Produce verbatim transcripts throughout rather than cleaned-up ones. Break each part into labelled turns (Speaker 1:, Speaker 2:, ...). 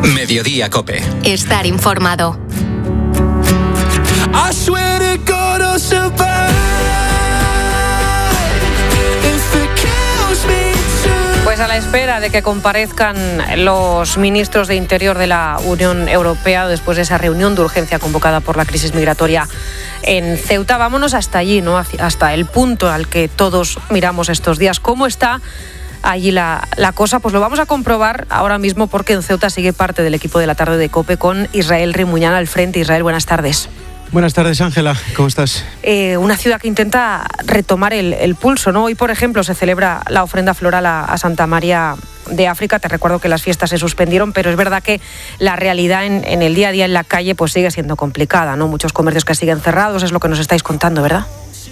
Speaker 1: Mediodía Cope.
Speaker 2: Estar informado.
Speaker 3: Pues a la espera de que comparezcan los ministros de Interior de la Unión Europea después de esa reunión de urgencia convocada por la crisis migratoria en Ceuta, vámonos hasta allí, ¿no? Hasta el punto al que todos miramos estos días. ¿Cómo está allí la, la cosa? Pues lo vamos a comprobar ahora mismo, porque en Ceuta sigue parte del equipo de la tarde de COPE con Israel Rimuñán al frente. Israel, buenas tardes.
Speaker 4: Buenas tardes, Ángela. ¿Cómo estás?
Speaker 3: Eh, una ciudad que intenta retomar el, el pulso, ¿no? Hoy, por ejemplo, se celebra la ofrenda floral a, a Santa María de África. Te recuerdo que las fiestas se suspendieron, pero es verdad que la realidad en, en el día a día en la calle pues sigue siendo complicada, ¿no? Muchos comercios que siguen cerrados, es lo que nos estáis contando, ¿verdad?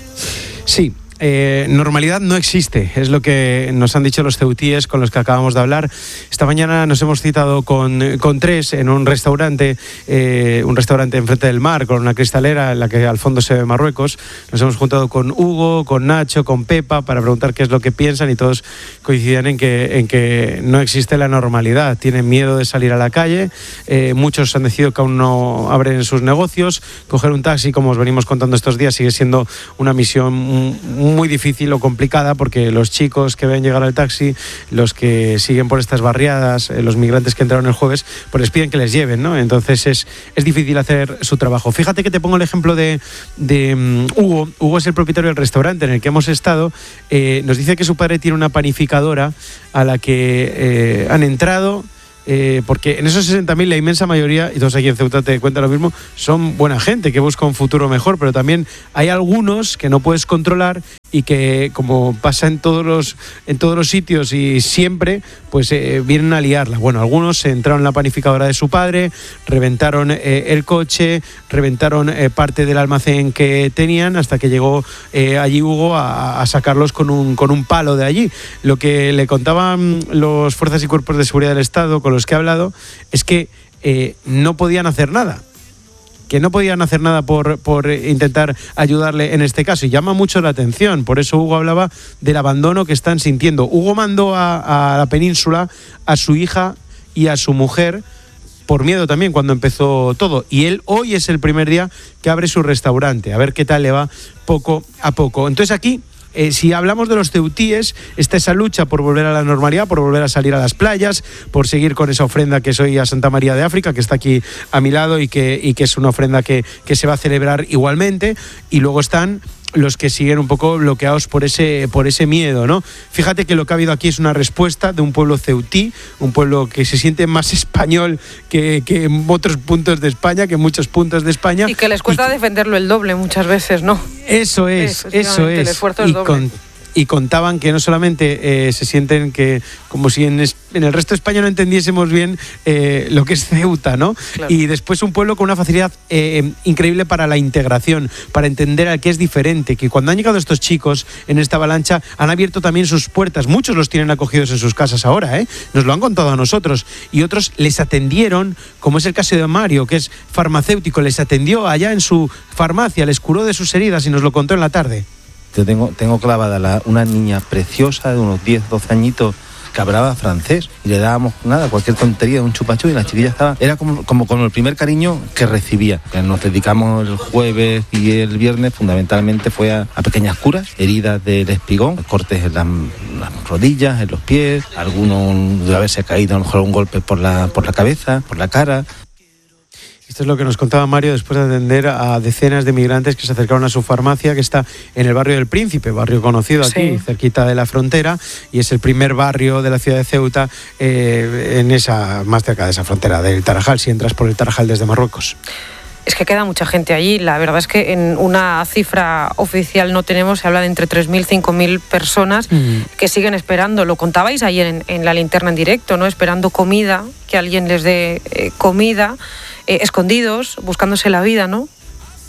Speaker 4: Sí. Eh, normalidad no existe, es lo que nos han dicho los ceutíes con los que acabamos de hablar. Esta mañana nos hemos citado con, con tres en un restaurante, eh, un restaurante enfrente del mar, con una cristalera en la que al fondo se ve Marruecos. Nos hemos juntado con Hugo, con Nacho, con Pepa para preguntar qué es lo que piensan, y todos coincidían en que, en que no existe la normalidad. Tienen miedo de salir a la calle, eh, muchos han decidido que aún no abren sus negocios. Coger un taxi, como os venimos contando estos días, sigue siendo una misión muy muy difícil o complicada, porque los chicos que ven llegar al taxi, los que siguen por estas barriadas, eh, los migrantes que entraron el jueves, pues les piden que les lleven, ¿no? Entonces es, es difícil hacer su trabajo. Fíjate que te pongo el ejemplo de, de um, Hugo. Hugo es el propietario del restaurante en el que hemos estado. Eh, nos dice que su padre tiene una panificadora a la que eh, han entrado. Eh, porque en esos sesenta mil la inmensa mayoría, y todos aquí en Ceuta te cuentan lo mismo, son buena gente que busca un futuro mejor, pero también hay algunos que no puedes controlar y que, como pasa en todos los en todos los sitios y siempre, pues eh, vienen a liarla. Bueno, algunos entraron en la panificadora de su padre, reventaron eh, el coche, reventaron eh, parte del almacén que tenían, hasta que llegó eh, allí Hugo a, a sacarlos con un con un palo de allí. Lo que le contaban los fuerzas y cuerpos de seguridad del Estado con los que he hablado es que eh, no podían hacer nada. que no podían hacer nada por, por intentar ayudarle en este caso, y llama mucho la atención. Por eso Hugo hablaba del abandono que están sintiendo. Hugo mandó a, a la península a su hija y a su mujer por miedo también cuando empezó todo, y él hoy es el primer día que abre su restaurante, a ver qué tal le va poco a poco. Entonces aquí, Eh, si hablamos de los ceutíes, está esa lucha por volver a la normalidad, por volver a salir a las playas, por seguir con esa ofrenda que es hoy a Santa María de África, que está aquí a mi lado y que, y que es una ofrenda que, que se va a celebrar igualmente. Y luego están los que siguen un poco bloqueados por ese, por ese miedo, ¿no? Fíjate que lo que ha habido aquí es una respuesta de un pueblo ceutí, un pueblo que se siente más español que, que en otros puntos de España, que en muchos puntos de España.
Speaker 3: Y que les cuesta
Speaker 4: que,
Speaker 3: defenderlo el doble muchas veces, ¿no?
Speaker 4: Eso es, eso es.
Speaker 3: El esfuerzo es
Speaker 4: y
Speaker 3: doble.
Speaker 4: Con, y contaban que no solamente eh, se sienten que, como si en, es, en el resto de España no entendiésemos bien eh, lo que es Ceuta, ¿no? Claro. Y después un pueblo con una facilidad eh, increíble para la integración, para entender al que es diferente, que cuando han llegado estos chicos en esta avalancha han abierto también sus puertas. Muchos los tienen acogidos en sus casas ahora, ¿eh? Nos lo han contado a nosotros, y otros les atendieron, como es el caso de Mario, que es farmacéutico, les atendió allá en su farmacia, les curó de sus heridas y nos lo contó en la tarde.
Speaker 5: Tengo, tengo clavada la, una niña preciosa de unos diez, doce añitos que hablaba francés, y le dábamos nada, cualquier tontería, un chupachú, y la chiquilla estaba, era como, como con el primer cariño que recibía. Nos dedicamos el jueves y el viernes, fundamentalmente fue a, a pequeñas curas, heridas del espigón, cortes en las, las rodillas, en los pies, algunos de haberse caído, a lo mejor un golpe por la, por la cabeza, por la cara.
Speaker 4: Esto es lo que nos contaba Mario después de atender a decenas de migrantes que se acercaron a su farmacia, que está en el barrio del Príncipe, barrio conocido aquí, sí, cerquita de la frontera, y es el primer barrio de la ciudad de Ceuta, eh, en esa, más cerca de esa frontera del Tarajal, si entras por el Tarajal desde Marruecos.
Speaker 3: Es que queda mucha gente allí. La verdad es que en una cifra oficial no tenemos, se habla de entre tres mil, cinco mil personas mm. que siguen esperando. Lo contabais ayer en, en la linterna en directo, ¿no? Esperando comida, que alguien les dé eh, comida, eh, escondidos, buscándose la vida, ¿no?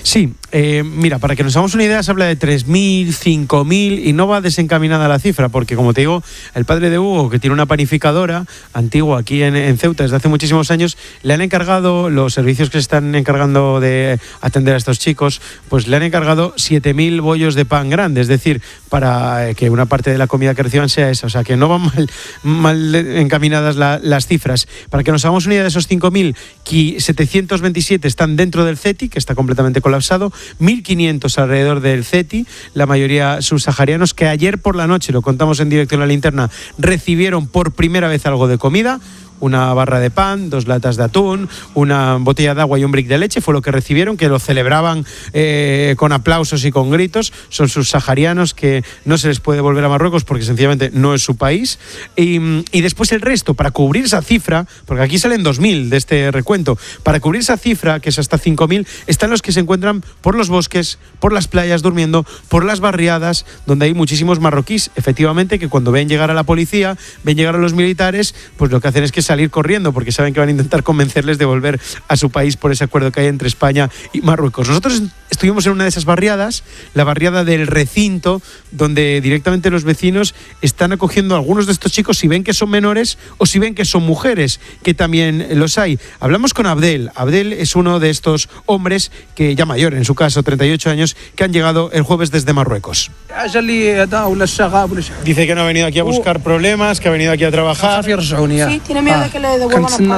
Speaker 4: Sí, eh, mira, para que nos hagamos una idea, se habla de tres mil, cinco mil y no va desencaminada la cifra, porque como te digo, el padre de Hugo, que tiene una panificadora antigua aquí en, en Ceuta desde hace muchísimos años, le han encargado, los servicios que se están encargando de atender a estos chicos, pues le han encargado siete mil bollos de pan grande, es decir, para que una parte de la comida que reciban sea esa, o sea que no van mal, mal encaminadas la, las cifras. Para que nos hagamos una idea, de esos cinco mil, setecientos veintisiete están dentro del CETI, que está completamente colapsado, mil quinientos alrededor del CETI, la mayoría subsaharianos, que ayer por la noche, lo contamos en directo en La Linterna, recibieron por primera vez algo de comida. Una barra de pan, dos latas de atún, una botella de agua y un brick de leche, fue lo que recibieron, que lo celebraban eh, con aplausos y con gritos. Son subsaharianos que no se les puede volver a Marruecos porque sencillamente no es su país. Y, y después el resto, para cubrir esa cifra, porque aquí salen dos mil de este recuento, para cubrir esa cifra, que es hasta cinco mil, están los que se encuentran por los bosques, por las playas durmiendo, por las barriadas, donde hay muchísimos marroquíes, efectivamente, que cuando ven llegar a la policía, ven llegar a los militares, pues lo que hacen es que salir corriendo porque saben que van a intentar convencerles de volver a su país por ese acuerdo que hay entre España y Marruecos. Nosotros estuvimos en una de esas barriadas, la barriada del Recinto, donde directamente los vecinos están acogiendo a algunos de estos chicos si ven que son menores o si ven que son mujeres, que también los hay. Hablamos con Abdel. Abdel es uno de estos hombres, que ya mayor en su caso, treinta y ocho años, que han llegado el jueves desde Marruecos. Dice que no ha venido aquí a buscar problemas, que ha venido aquí a trabajar.
Speaker 1: Sí, tiene miedo de que le devuelvan a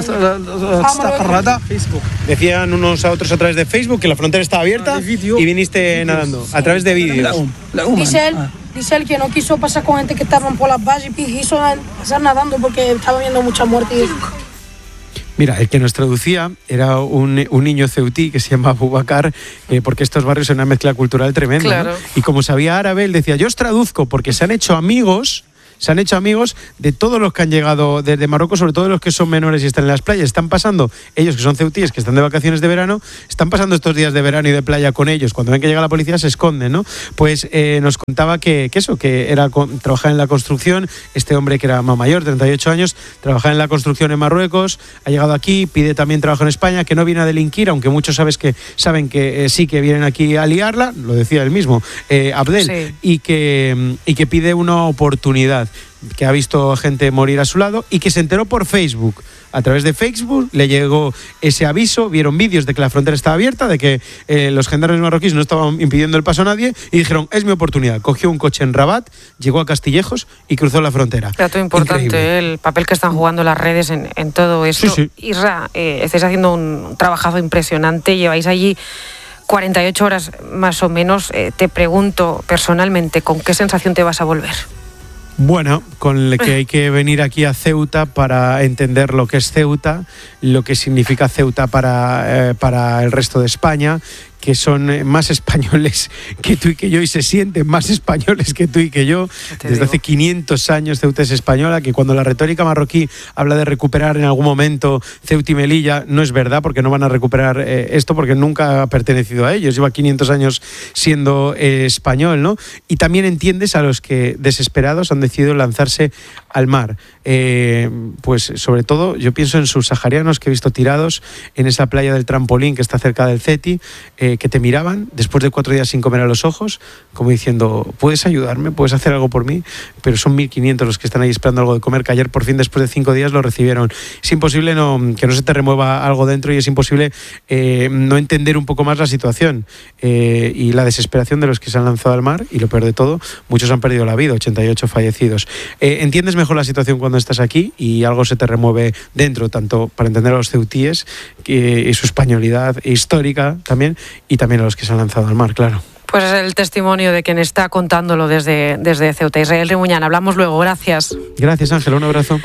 Speaker 1: España.
Speaker 4: Decían unos a otros a través de Facebook que la frontera estaba abierta y viniste nadando a través de vídeos.
Speaker 1: Dice él, dice él que no quiso pasar con gente que estaban por las vallas y quiso pasar nadando porque estaba viendo mucha muerte.
Speaker 4: Mira, el que nos traducía era un, un niño ceutí que se llama Abubakar, eh, porque estos barrios son una mezcla cultural tremenda.
Speaker 3: Claro.
Speaker 4: ¿No? Y como sabía árabe, él decía, yo os traduzco, porque se han hecho amigos... Se han hecho amigos de todos los que han llegado desde Marruecos, sobre todo los que son menores y están en las playas. Están pasando, ellos que son ceutíes, que están de vacaciones de verano, están pasando estos días de verano y de playa con ellos. Cuando ven que llega la policía se esconden, ¿no? Pues eh, nos contaba que, que eso, que era con, trabajaba en la construcción. Este hombre que era más mayor, treinta y ocho años, trabajaba en la construcción en Marruecos, ha llegado aquí, pide también trabajo en España, que no viene a delinquir, aunque muchos sabes que saben que eh, sí que vienen aquí a liarla, lo decía él mismo, eh, Abdel, sí. y, que, y que pide una oportunidad, que ha visto gente morir a su lado y que se enteró por Facebook. A través de Facebook le llegó ese aviso, vieron vídeos de que la frontera estaba abierta, de que eh, los gendarmes marroquíes no estaban impidiendo el paso a nadie y dijeron, es mi oportunidad. Cogió un coche en Rabat, llegó a Castillejos y cruzó la frontera.
Speaker 3: Dato importante, Increíble. el papel que están jugando las redes en, en todo esto.
Speaker 4: Sí, sí.
Speaker 3: Isra, eh, estáis haciendo un trabajazo impresionante, lleváis allí cuarenta y ocho horas más o menos. Eh, te pregunto personalmente, ¿con qué sensación te vas a volver?
Speaker 4: Bueno, con el que hay que venir aquí a Ceuta para entender lo que es Ceuta, lo que significa Ceuta para, eh, para el resto de España, que son más españoles que tú y que yo y se sienten más españoles que tú y que yo. Desde digo. hace quinientos años Ceuta es española, que cuando la retórica marroquí habla de recuperar en algún momento Ceuta y Melilla, no es verdad, porque no van a recuperar eh, esto, porque nunca ha pertenecido a ellos, lleva quinientos años siendo eh, español, ¿no? Y también entiendes a los que desesperados han decidido lanzarse al mar. Eh, pues sobre todo yo pienso en subsaharianos que he visto tirados en esa playa del trampolín que está cerca del CETI, eh, que te miraban después de cuatro días sin comer a los ojos, como diciendo, ¿puedes ayudarme? ¿Puedes hacer algo por mí? Pero son mil quinientos los que están ahí esperando algo de comer, que ayer por fin después de cinco días lo recibieron. Es imposible no, que no se te remueva algo dentro y es imposible eh, no entender un poco más la situación eh, y la desesperación de los que se han lanzado al mar, y lo peor de todo, muchos han perdido la vida, ochenta y ocho fallecidos. Eh, entiendes mejor la situación cuando estás aquí y algo se te remueve dentro, tanto para entender a los ceutíes y su españolidad histórica también, y también a los que se han lanzado al mar, claro.
Speaker 3: Pues es el testimonio de quien está contándolo desde, desde Ceuta. Israel Rimuñán, hablamos luego, gracias.
Speaker 4: Gracias, Ángela, un abrazo.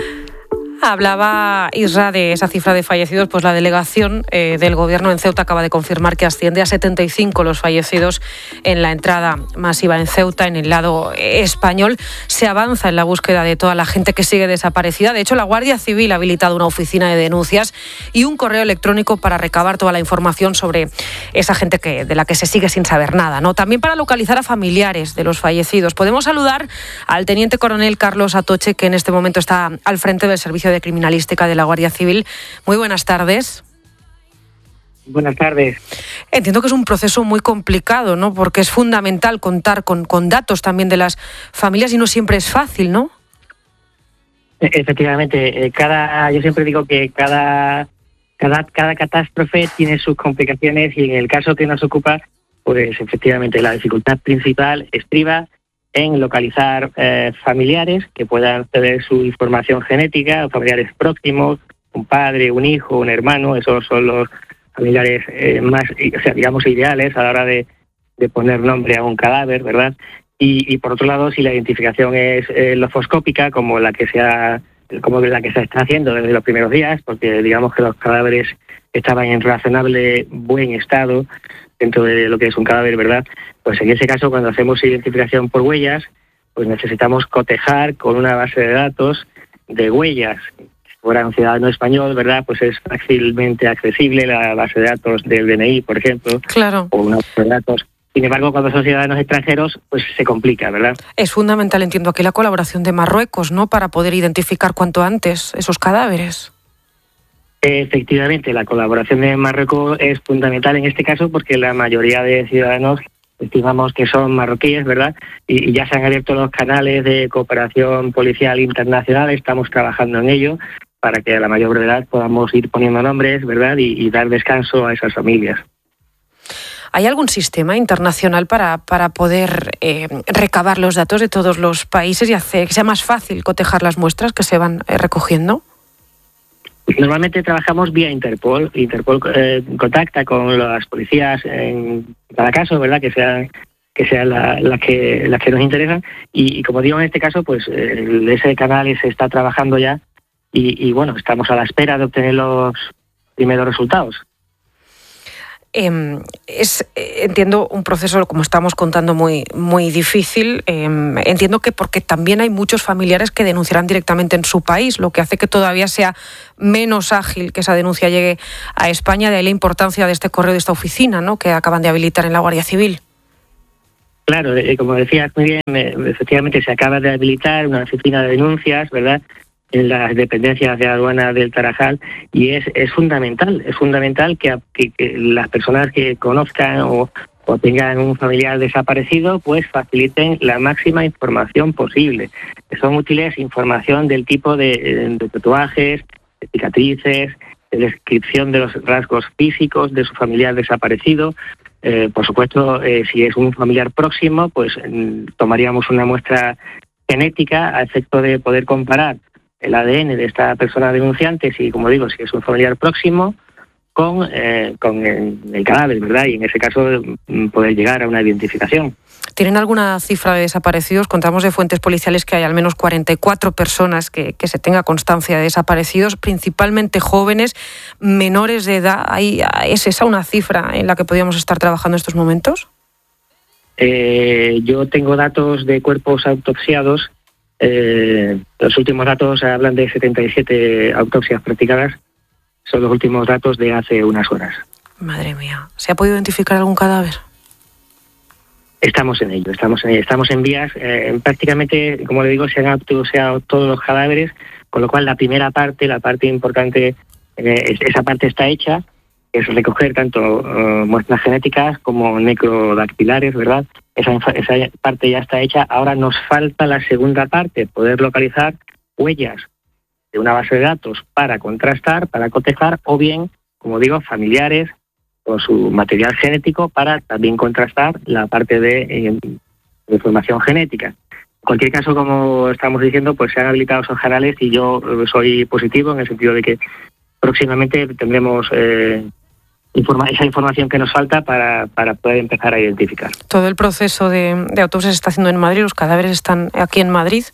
Speaker 3: Hablaba Isra de esa cifra de fallecidos, pues la delegación eh, del gobierno en Ceuta acaba de confirmar que asciende a setenta y cinco los fallecidos en la entrada masiva en Ceuta, en el lado español. Se avanza en la búsqueda de toda la gente que sigue desaparecida. De hecho, la Guardia Civil ha habilitado una oficina de denuncias y un correo electrónico para recabar toda la información sobre esa gente que, de la que se sigue sin saber nada, ¿no? También para localizar a familiares de los fallecidos. Podemos saludar al teniente coronel Carlos Atoche, que en este momento está al frente del servicio de criminalística de la Guardia Civil. Muy buenas tardes.
Speaker 2: Buenas tardes.
Speaker 3: Entiendo que es un proceso muy complicado, ¿no? Porque es fundamental contar con, con datos también de las familias y no siempre es fácil, ¿no?
Speaker 2: Efectivamente, cada, yo siempre digo que cada, cada, cada catástrofe tiene sus complicaciones y en el caso que nos ocupa, pues efectivamente la dificultad principal estriba en localizar eh, familiares que puedan ceder su información genética, familiares próximos, un padre, un hijo, un hermano, esos son los familiares eh, más, o sea, digamos, ideales a la hora de, de poner nombre a un cadáver, ¿verdad? Y, y por otro lado, si la identificación es eh, lofoscópica, como la que se ha, como la que se está haciendo desde los primeros días, porque digamos que los cadáveres estaban en razonable buen estado dentro de lo que es un cadáver, ¿verdad? Pues en ese caso, cuando hacemos identificación por huellas, pues necesitamos cotejar con una base de datos de huellas. Si fuera un ciudadano español, ¿verdad? Pues es fácilmente accesible la base de datos del D N I, por ejemplo.
Speaker 3: Claro.
Speaker 2: O una base de datos. Sin embargo, cuando son ciudadanos extranjeros, pues se complica, ¿verdad?
Speaker 3: Es fundamental, entiendo, aquí la colaboración de Marruecos, ¿no? Para poder identificar cuanto antes esos cadáveres.
Speaker 2: Efectivamente, la colaboración de Marruecos es fundamental en este caso porque la mayoría de ciudadanos estimamos que son marroquíes, ¿verdad? Y, y ya se han abierto los canales de cooperación policial internacional, estamos trabajando en ello para que a la mayor brevedad podamos ir poniendo nombres, ¿verdad? Y, y dar descanso a esas familias.
Speaker 3: ¿Hay algún sistema internacional para, para poder eh, recabar los datos de todos los países y hacer que sea más fácil cotejar las muestras que se van eh, recogiendo?
Speaker 2: Normalmente trabajamos vía Interpol. Interpol eh, contacta con las policías en cada caso, ¿verdad? Que sean que sean las la que las que nos interesan y, y como digo en este caso, pues eh, ese canal se está trabajando ya y, y bueno, estamos a la espera de obtener los primeros resultados.
Speaker 3: Eh, es, eh, entiendo, un proceso, como estamos contando, muy, muy difícil. Eh, entiendo que porque también hay muchos familiares que denunciarán directamente en su país, lo que hace que todavía sea menos ágil que esa denuncia llegue a España. De ahí la importancia de este correo, de esta oficina, ¿no?, que acaban de habilitar en la Guardia Civil.
Speaker 2: Claro, eh, como decías muy bien, eh, efectivamente se acaba de habilitar una oficina de denuncias, ¿verdad?, en las dependencias de aduana del Tarajal y es, es fundamental, es fundamental que, que, que las personas que conozcan o, o tengan un familiar desaparecido pues faciliten la máxima información posible. Son útiles información del tipo de, de tatuajes, de cicatrices, de descripción de los rasgos físicos de su familiar desaparecido. Eh, por supuesto, eh, si es un familiar próximo, pues mm, tomaríamos una muestra genética a efecto de poder comparar el A D N de esta persona denunciante, si, como digo, si es un familiar próximo, con, eh, con el, el cadáver, ¿verdad? Y en ese caso poder llegar a una identificación.
Speaker 3: ¿Tienen alguna cifra de desaparecidos? Contamos de fuentes policiales que hay al menos cuarenta y cuatro personas que, que se tenga constancia de desaparecidos, principalmente jóvenes, menores de edad. ¿Hay, ¿Es esa una cifra en la que podríamos estar trabajando en estos momentos?
Speaker 2: Eh, yo tengo datos de cuerpos autopsiados. Eh, los últimos datos hablan de setenta y siete autopsias practicadas. Son los últimos datos de hace unas horas.
Speaker 3: Madre mía. ¿Se ha podido identificar algún cadáver?
Speaker 2: Estamos en ello, estamos en ello. Estamos en vías. Eh, prácticamente, como le digo, se han autopsiado todos los cadáveres, con lo cual la primera parte, la parte importante, eh, esa parte está hecha, es recoger tanto uh, muestras genéticas como necrodactilares, ¿verdad? Esa, esa parte ya está hecha. Ahora nos falta la segunda parte, poder localizar huellas de una base de datos para contrastar, para cotejar, o bien, como digo, familiares con su material genético para también contrastar la parte de, eh, de información genética. En cualquier caso, como estamos diciendo, pues se han habilitado esos canales y yo soy positivo en el sentido de que próximamente tendremos eh, informa- esa información que nos falta para, para poder empezar a identificar.
Speaker 3: ¿Todo el proceso de, de autopsia se está haciendo en Madrid? ¿Los cadáveres están aquí en Madrid?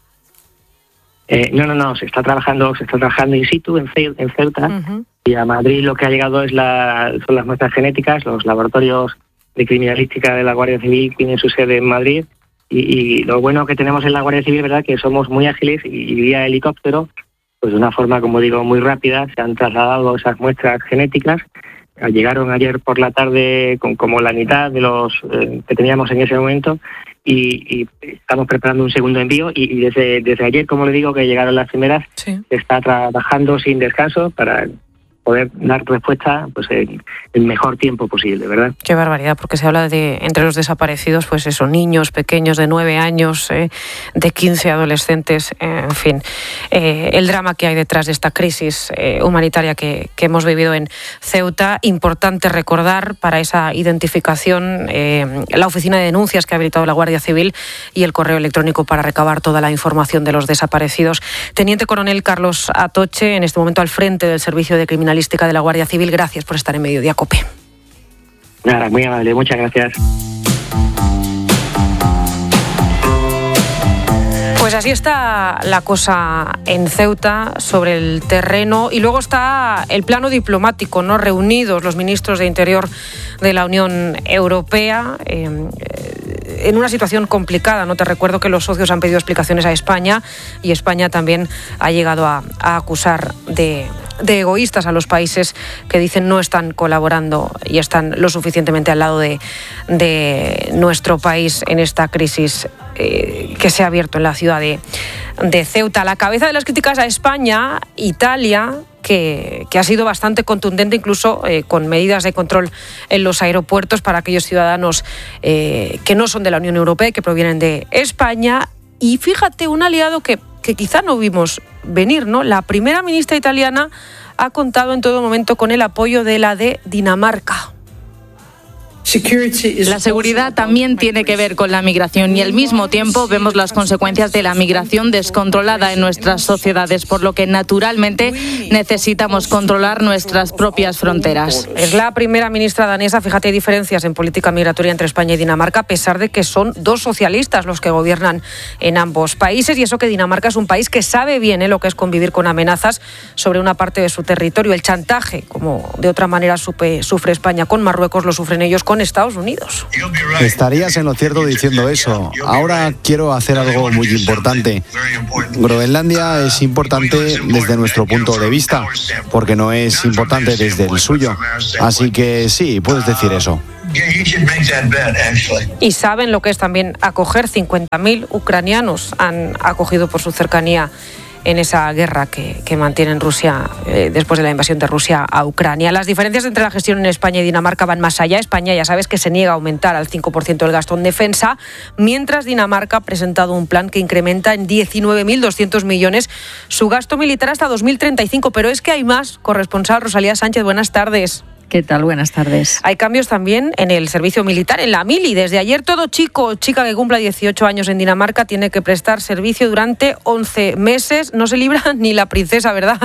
Speaker 2: Eh, no, no, no, se está trabajando, se está trabajando in situ, en, Ce- en Ceuta,
Speaker 3: Uh-huh.
Speaker 2: y a Madrid lo que ha llegado es la, son las muestras genéticas. Los laboratorios de criminalística de la Guardia Civil tienen su sede en Madrid, y, y lo bueno que tenemos en la Guardia Civil, ¿verdad?, que somos muy ágiles y vía helicóptero, pues de una forma, como digo, muy rápida, se han trasladado esas muestras genéticas. Llegaron ayer por la tarde con como la mitad de los eh, que teníamos en ese momento y, y estamos preparando un segundo envío y, y desde, desde ayer, como le digo, que llegaron las primeras,
Speaker 3: Sí.
Speaker 2: se está trabajando sin descanso para poder dar respuesta pues en el mejor tiempo posible, ¿verdad?
Speaker 3: Qué barbaridad, porque se habla de, entre los desaparecidos, pues eso, niños pequeños de nueve años, eh, de quince adolescentes, eh, en fin, eh, el drama que hay detrás de esta crisis eh, humanitaria que, que hemos vivido en Ceuta. Importante recordar para esa identificación eh, la oficina de denuncias que ha habilitado la Guardia Civil y el correo electrónico para recabar toda la información de los desaparecidos. Teniente Coronel Carlos Atoche, en este momento al frente del Servicio de Criminalística de la Guardia Civil, gracias por estar en Mediodía COPE.
Speaker 2: Nada, muy amable, muchas gracias.
Speaker 3: Pues así está la cosa en Ceuta, sobre el terreno, y luego está el plano diplomático, ¿no? Reunidos los ministros de Interior de la Unión Europea eh, en una situación complicada, ¿no? Te recuerdo que los socios han pedido explicaciones a España y España también ha llegado a, a acusar de, de egoístas a los países que dicen no están colaborando y están lo suficientemente al lado de, de nuestro país en esta crisis eh, que se ha abierto en la ciudad de, de Ceuta. A la cabeza de las críticas a España, Italia, Que, que ha sido bastante contundente, incluso eh, con medidas de control en los aeropuertos para aquellos ciudadanos eh, que no son de la Unión Europea y que provienen de España. Y fíjate, un aliado que, que quizá no vimos venir, ¿no? La primera ministra italiana ha contado en todo momento con el apoyo de la de Dinamarca.
Speaker 6: La seguridad también tiene que ver con la migración y al mismo tiempo vemos las consecuencias de la migración descontrolada en nuestras sociedades, por lo que naturalmente necesitamos controlar nuestras propias fronteras.
Speaker 3: Es la primera ministra danesa. Fíjate, hay diferencias en política migratoria entre España y Dinamarca, a pesar de que son dos socialistas los que gobiernan en ambos países, y eso que Dinamarca es un país que sabe bien ¿eh? lo que es convivir con amenazas sobre una parte de su territorio. El chantaje, como de otra manera supe, sufre España con Marruecos, lo sufren ellos con Estados Unidos.
Speaker 7: Estarías en lo cierto diciendo eso. Ahora quiero hacer algo muy importante. Groenlandia es importante desde nuestro punto de vista, porque no es importante desde el suyo. Así que sí, puedes decir eso.
Speaker 3: Y saben lo que es también acoger. cincuenta mil ucranianos han acogido por su cercanía en esa guerra que, que mantiene Rusia eh, después de la invasión de Rusia a Ucrania. Las diferencias entre la gestión en España y Dinamarca van más allá. España, ya sabes, que se niega a aumentar al cinco por ciento el gasto en defensa, mientras Dinamarca ha presentado un plan que incrementa en diecinueve mil doscientos millones su gasto militar hasta dos mil treinta y cinco. Pero es que hay más. Corresponsal Rosalía Sánchez, buenas tardes.
Speaker 8: ¿Qué tal? Buenas tardes.
Speaker 3: Hay cambios también en el servicio militar, en la mili. Desde ayer todo chico o chica que cumpla dieciocho años en Dinamarca tiene que prestar servicio durante once meses. No se libra ni la princesa, ¿verdad?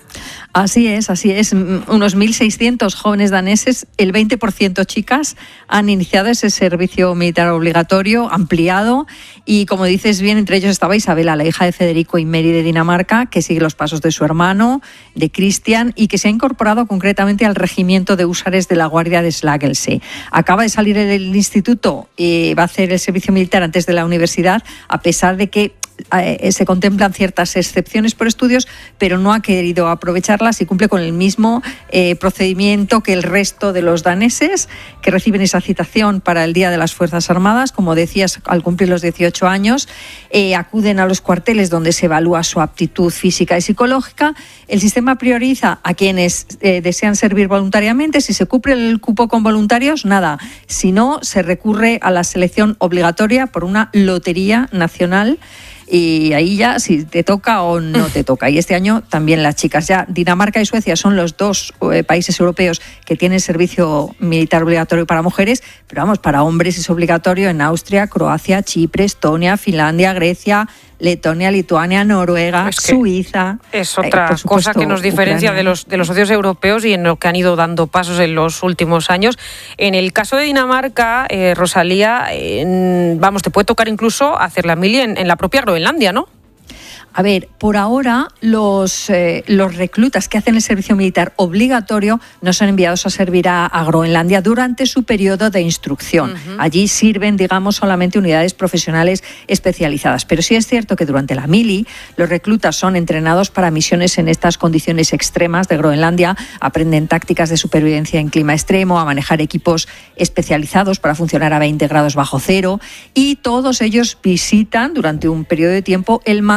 Speaker 8: Así es, así es. Unos mil seiscientos jóvenes daneses, el veinte por ciento chicas, han iniciado ese servicio militar obligatorio ampliado. Y como dices bien, entre ellos estaba Isabela, la hija de Federico y Mary de Dinamarca, que sigue los pasos de su hermano, de Christian, y que se ha incorporado concretamente al regimiento de húsares de la Guardia de Slagelse. Acaba de salir del instituto y va a hacer el servicio militar antes de la universidad, a pesar de que Eh, se contemplan ciertas excepciones por estudios, pero no ha querido aprovecharlas y cumple con el mismo eh, procedimiento que el resto de los daneses que reciben esa citación para el Día de las Fuerzas Armadas. Como decías, al cumplir los dieciocho años, eh, acuden a los cuarteles donde se evalúa su aptitud física y psicológica. El sistema prioriza a quienes eh, desean servir voluntariamente. Si se cumple el cupo con voluntarios, nada. Si no, se recurre a la selección obligatoria por una lotería nacional. Y ahí ya si te toca o no te toca. Y este año también las chicas. Ya Dinamarca y Suecia son los dos eh, países europeos que tienen servicio militar obligatorio para mujeres, pero vamos, para hombres es obligatorio en Austria, Croacia, Chipre, Estonia, Finlandia, Grecia, Letonia, Lituania, Noruega, es Suiza.
Speaker 3: Es otra eh, supuesto, cosa que nos diferencia Ucrania. de los de los socios europeos y en lo que han ido dando pasos en los últimos años. En el caso de Dinamarca, eh, Rosalía, eh, vamos, te puede tocar incluso hacer la mili en, en la propia Groenlandia, ¿no?
Speaker 8: A ver, por ahora los, eh, los reclutas que hacen el servicio militar obligatorio no son enviados a servir a, a Groenlandia durante su periodo de instrucción. Uh-huh. Allí sirven, digamos, solamente unidades profesionales especializadas. Pero sí es cierto que durante la mili los reclutas son entrenados para misiones en estas condiciones extremas de Groenlandia, aprenden tácticas de supervivencia en clima extremo, a manejar equipos especializados para funcionar a veinte grados bajo cero, y todos ellos visitan durante un periodo de tiempo el mando conjunto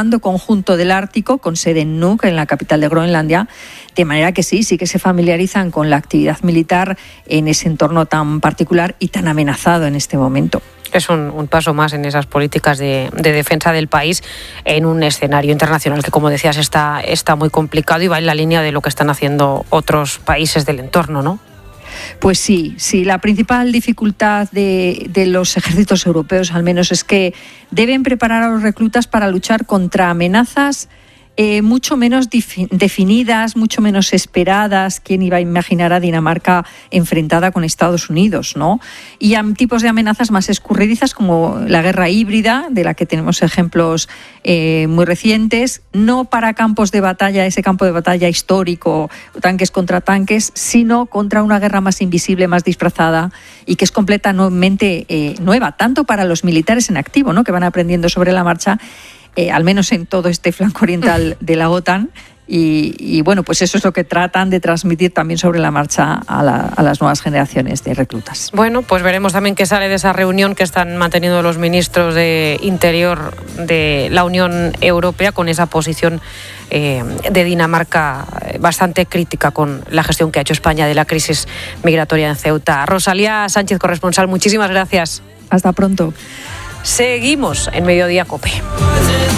Speaker 8: conjunto del Ártico, con sede en Nuuk, en la capital de Groenlandia, de manera que sí, sí que se familiarizan con la actividad militar en ese entorno tan particular y tan amenazado en este momento.
Speaker 3: Es un, un paso más en esas políticas de, de defensa del país en un escenario internacional que, como decías, está, está muy complicado y va en la línea de lo que están haciendo otros países del entorno, ¿no?
Speaker 8: Pues sí, sí, la principal dificultad de, de los ejércitos europeos, al menos, es que deben preparar a los reclutas para luchar contra amenazas Eh, mucho menos dif- definidas, mucho menos esperadas. ¿Quién iba a imaginar a Dinamarca enfrentada con Estados Unidos, ¿no? Y a tipos de amenazas más escurridizas como la guerra híbrida, de la que tenemos ejemplos eh, muy recientes, no para campos de batalla, ese campo de batalla histórico, tanques contra tanques, sino contra una guerra más invisible, más disfrazada y que es completamente eh, nueva, tanto para los militares en activo, ¿no?, que van aprendiendo sobre la marcha, Eh, al menos en todo este flanco oriental de la OTAN. Y, y bueno, pues eso es lo que tratan de transmitir también sobre la marcha a, la, a las nuevas generaciones de reclutas.
Speaker 3: Bueno, pues veremos también qué sale de esa reunión que están manteniendo los ministros de Interior de la Unión Europea, con esa posición eh, de Dinamarca bastante crítica con la gestión que ha hecho España de la crisis migratoria en Ceuta. Rosalía Sánchez, corresponsal, muchísimas gracias.
Speaker 8: Hasta pronto.
Speaker 3: Seguimos en Mediodía COPE.